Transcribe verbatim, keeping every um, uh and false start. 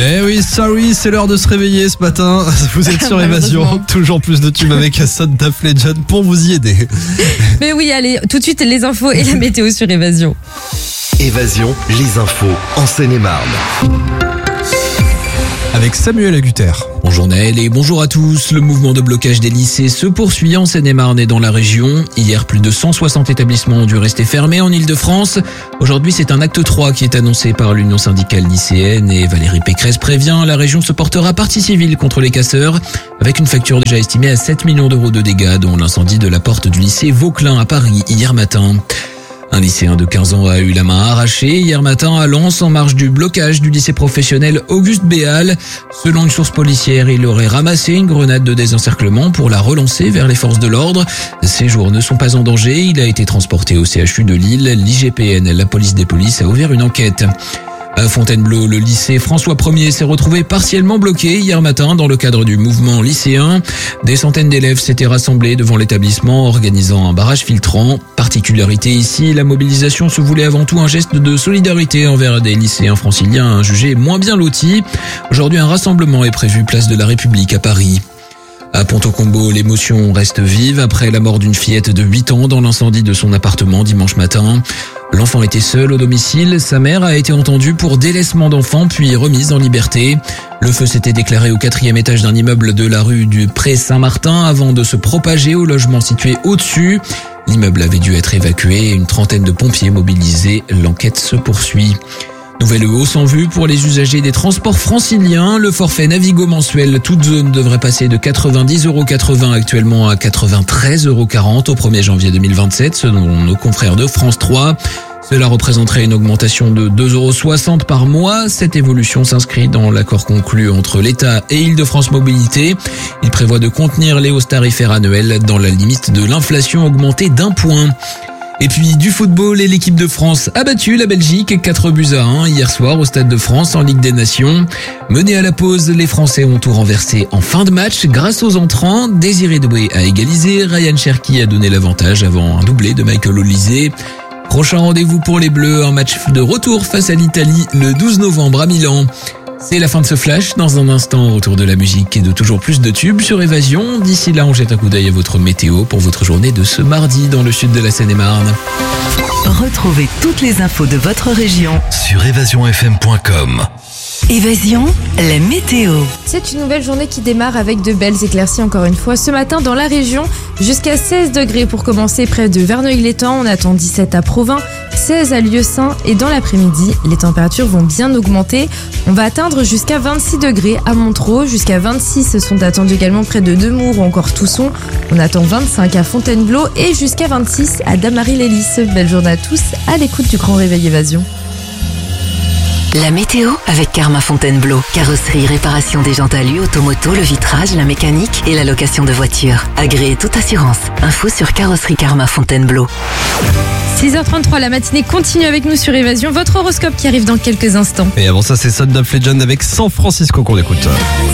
Eh oui, sorry, c'est l'heure de se réveiller ce matin. Vous êtes sur Évasion, toujours plus de tubes avec Son Daf Legend pour vous y aider. Mais oui, allez, tout de suite les infos et la météo sur Évasion. Évasion, les infos en Seine-et-Marne. Avec Samuel Agutter. Bonjour Naël et bonjour à tous. Le mouvement de blocage des lycées se poursuit en Seine-et-Marne et dans la région. Hier, plus de cent soixante établissements ont dû rester fermés en Ile-de-France. Aujourd'hui, c'est un acte trois qui est annoncé par l'Union syndicale lycéenne et Valérie Pécresse prévient, la région se portera partie civile contre les casseurs avec une facture déjà estimée à sept millions d'euros de dégâts, dont l'incendie de la porte du lycée Vauquelin à Paris hier matin. Un lycéen de quinze ans a eu la main arrachée hier matin à Lens en marge du blocage du lycée professionnel Auguste Béal. Selon une source policière, il aurait ramassé une grenade de désencerclement pour la relancer vers les forces de l'ordre. Ses jours ne sont pas en danger. Il a été transporté au C H U de Lille. L'I G P N, la police des polices, a ouvert une enquête. À Fontainebleau, le lycée François Ier s'est retrouvé partiellement bloqué hier matin dans le cadre du mouvement lycéen. Des centaines d'élèves s'étaient rassemblés devant l'établissement organisant un barrage filtrant. Particularité ici, la mobilisation se voulait avant tout un geste de solidarité envers des lycéens franciliens jugés moins bien lotis. Aujourd'hui, un rassemblement est prévu place de la République à Paris. À Ponto-Combo, l'émotion reste vive après la mort d'une fillette de huit ans dans l'incendie de son appartement dimanche matin. L'enfant était seul au domicile, sa mère a été entendue pour délaissement d'enfant puis remise en liberté. Le feu s'était déclaré au quatrième étage d'un immeuble de la rue du Pré-Saint-Martin avant de se propager au logement situé au-dessus. L'immeuble avait dû être évacué et une trentaine de pompiers mobilisés. L'enquête se poursuit. Nouvelle hausse en vue pour les usagers des transports franciliens. Le forfait Navigo mensuel toute zone devrait passer de quatre-vingt-dix euros quatre-vingts actuellement à quatre-vingt-treize euros quarante au premier janvier deux mille vingt-sept selon nos confrères de France trois. Cela représenterait une augmentation de deux euros soixante par mois. Cette évolution s'inscrit dans l'accord conclu entre l'État et Île-de-France Mobilité. Il prévoit de contenir les hausses tarifaires annuelles dans la limite de l'inflation augmentée d'un point. Et puis du football et l'équipe de France a battu la Belgique quatre buts à un hier soir au Stade de France en Ligue des Nations. Menés à la pause, les Français ont tout renversé en fin de match grâce aux entrants. Désiré Doué a égalisé, Ryan Cherki a donné l'avantage avant un doublé de Michael Olise. Prochain rendez-vous pour les Bleus, un match de retour face à l'Italie le douze novembre à Milan. C'est la fin de ce flash. Dans un instant, retour de la musique et de toujours plus de tubes sur Évasion. D'ici là, on jette un coup d'œil à votre météo pour votre journée de ce mardi dans le sud de la Seine-et-Marne. Retrouvez toutes les infos de votre région Sur évasion f m point com. Évasion, la météo. C'est une nouvelle journée qui démarre avec de belles éclaircies encore une fois. Ce matin dans la région, jusqu'à seize degrés pour commencer près de Verneuil-l'Étang. On attend dix-sept à Provins, seize à Lieusaint et dans l'après-midi, les températures vont bien augmenter. On va atteindre jusqu'à vingt-six degrés à Montereau, jusqu'à vingt-six sont attendus également près de Nemours ou encore Tousson. On attend vingt-cinq à Fontainebleau et jusqu'à vingt-six à Damary-les-Lys. Belle journée à tous à l'écoute du Grand Réveil Évasion. La météo avec Karma Fontainebleau. Carrosserie, réparation des jantes alu, automoto, le vitrage, la mécanique et la location de voitures. Agréé toute assurance. Info sur Carrosserie Karma Fontainebleau. six heures trente-trois, la matinée continue avec nous sur Évasion. Votre horoscope qui arrive dans quelques instants. Et avant ça, c'est Son Daf Legend avec San Francisco qu'on écoute.